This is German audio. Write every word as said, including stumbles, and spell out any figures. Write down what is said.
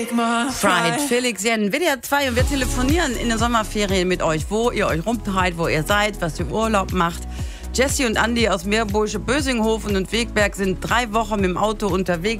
Fried, Felix Jen, W D R zwei, und wir telefonieren in den Sommerferien mit euch, wo ihr euch rumtreibt, wo ihr seid, was ihr Urlaub macht. Jessie und Andi aus Meerbusch, Bösinghofen und Wegberg sind drei Wochen mit dem Auto unterwegs.